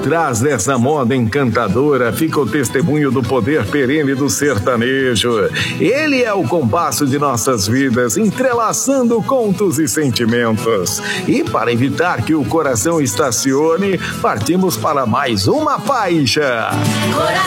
trás dessa moda encantadora fica o testemunho do poder perene do sertanejo. Ele é o compasso de nossas vidas, entrelaçando contos e sentimentos. E para evitar que o coração estacione, partimos para mais uma faixa.